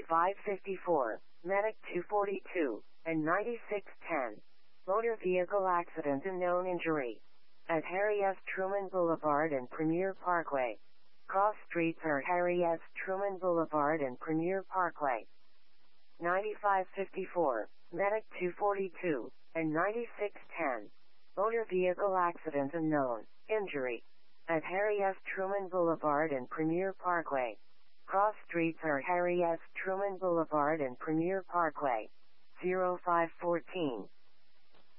9554, Medic 242, and 9610. Motor vehicle accident and known injury. At Harry S. Truman Boulevard and Premier Parkway. Cross streets are Harry S. Truman Boulevard and Premier Parkway. 9554, Medic 242, and 9610. Motor vehicle accident and known injury. At Harry S. Truman Boulevard and Premier Parkway. Cross streets are Harry S. Truman Boulevard and Premier Parkway. 0514,